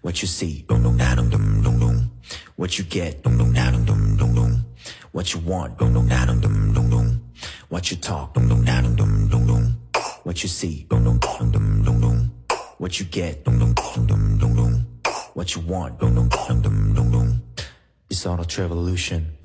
What you see, dum dum da dum dum dum dum. What you get, dum dum da dum dum dum dum. What you want, dum dum da dum dum dum dum. What you talk, dum dum da dum dum dum dum. What you see, dum dum dum dum dum dum. What you get, dum dum dum dum dum dum. What you want, dum dum dum dum dum dum. It's auto revolution.